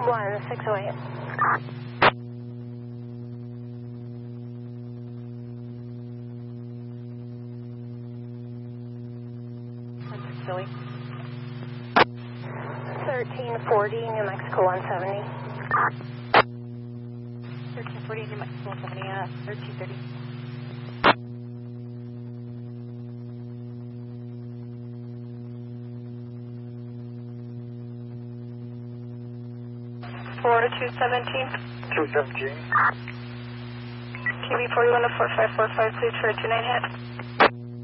1608. Philly. 1340, New Mexico 170. 1340, New Mexico 170, 1330. Florida 217. 217. QB 41 to 4545, please for a 29 hit.